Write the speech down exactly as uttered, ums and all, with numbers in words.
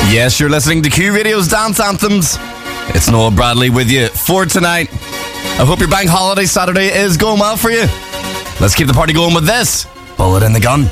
Yes, you're listening to Q Radio's Dance Anthems. It's Noel Bradley with you for tonight. I hope your bank holiday Saturday is going well for you. Let's keep the party going with this. Bullet in the Gun.